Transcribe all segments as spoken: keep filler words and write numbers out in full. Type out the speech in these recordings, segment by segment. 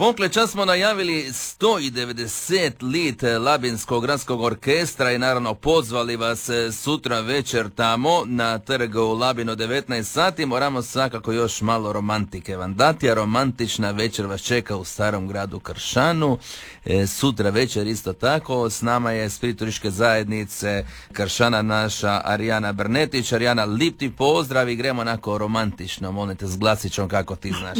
Ponkle, čas smo najavili sto devedeset lit Labinskog gradskog orkestra i naravno pozvali vas sutra večer tamo na trgu u Labinu devetnaest sati. Moramo svakako još malo romantike vam dati, a romantična večer vas čeka u starom gradu Kršanu. E, sutra večer isto tako. S nama je iz turističke zajednice Kršana naša Arijana Brnetić. Arijana, lip ti pozdrav i gremo onako romantično, molim te, s glasićom kako ti znaš.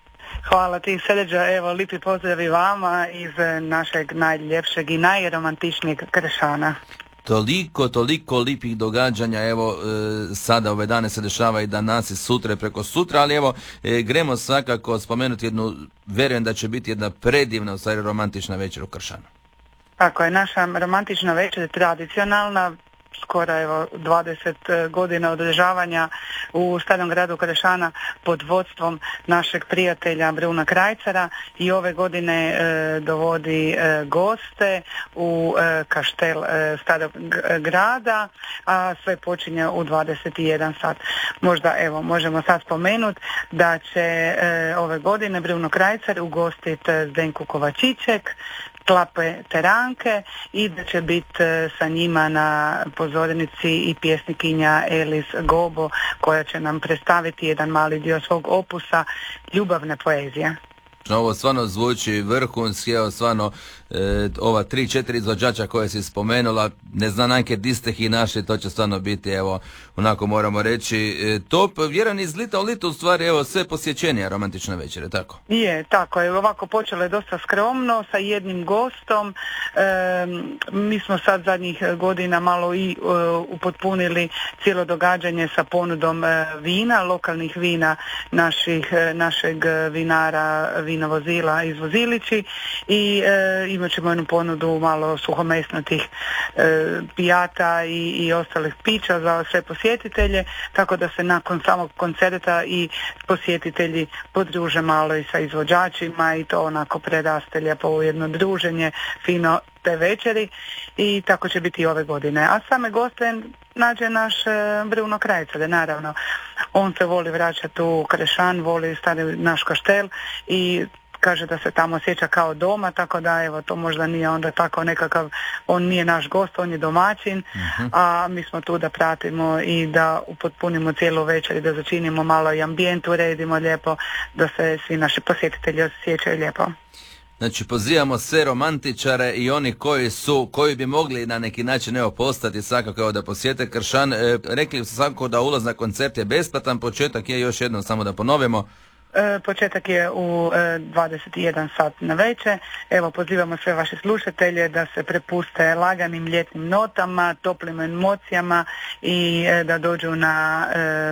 Hvala ti, Sređa, evo lipi pozdrav i vama iz našeg najljepšeg i najromantičnijeg Kršana. Toliko, toliko lipih događanja, evo e, sada ove dane se dešava i danas i sutra i preko sutra, ali evo e, gremo svakako spomenuti jednu, vjerujem da će biti jedna predivna, u stvari romantična večer u Kršanu. Tako je, naša romantična večer je tradicionalna, skoro evo dvadeset godina održavanja u starom gradu Kršana pod vodstvom našeg prijatelja Bruna Krajcara i ove godine e, dovodi e, goste u e, kaštel e, starog grada, a sve počinje u dvadeset jedan sat. Možda evo možemo sad spomenuti da će e, ove godine Bruno Krajcar ugostiti Zdenku Kovačićek, Klape Teranke i da će biti sa njima na pozornici i pjesnikinja Elis Gobo koja će nam predstaviti jedan mali dio svog opusa ljubavne poezije. Ovo stvarno zvuči vrhunski, evo stvarno e, ova tri, četiri izvođača koje si spomenula, ne znam nanke di ste ih našli, to će stvarno biti, evo, onako moramo reći, e, top, vjeran iz lita u litu, u stvari, evo, sve posjećenija romantična večer, tako? Je, tako je, ovako počelo je dosta skromno, sa jednim gostom, e, mi smo sad zadnjih godina malo i e, upotpunili cijelo događanje sa ponudom e, vina, lokalnih vina naših, e, našeg vinara, vina vozila iz Vozilići i e, imat ćemo jednu ponudu malo suhomesnatih e, pijata i, i ostalih pića za sve posjetitelje, tako da se nakon samog koncerta i posjetitelji podruže malo i sa izvođačima i to onako preraste lijepo u jedno druženje fino te večeri i tako će biti i ove godine. A same goste nađe naš e, Bruno Krajcar, naravno. On se voli vraćati u Krešan, voli stari naš kaštel i kaže da se tamo osjeća kao doma, tako da evo to možda nije onda tako nekakav, on nije naš gost, on je domaćin, uh-huh. a mi smo tu da pratimo i da upotpunimo cijelu večer i da začinimo malo i ambijent, uredimo lijepo, da se svi naši posjetitelji osjećaju lijepo. Znači pozivamo sve romantičare i oni koji su, koji bi mogli na neki način evo postati svakako evo da posjete Kršan. E, rekli su svakako da ulaz na koncert je besplatan, početak je još jednom samo da ponovimo. E, početak je u e, dvadeset jedan sat na večer. Evo pozivamo sve vaše slušatelje da se prepuste laganim ljetnim notama, toplim emocijama i e, da dođu na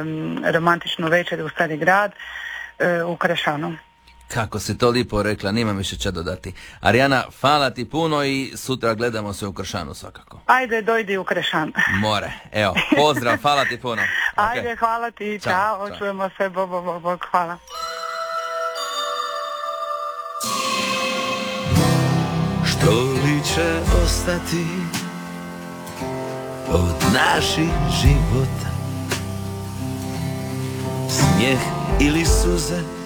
e, romantičnu večer u Stari grad e, u Kršanu. Kako si to lipo rekla, nimam više šta dodati. Arijana, hvala ti puno i sutra gledamo se u Kršanu svakako. Ajde, dojdi u Kršan. More. Evo, pozdrav, hvala ti puno. Okay. Ajde, hvala ti, čao, čao, čao. Čujemo se, bo, bo, bo, bo, hvala. Što li će ostati od naših života? Smijeh ili suze?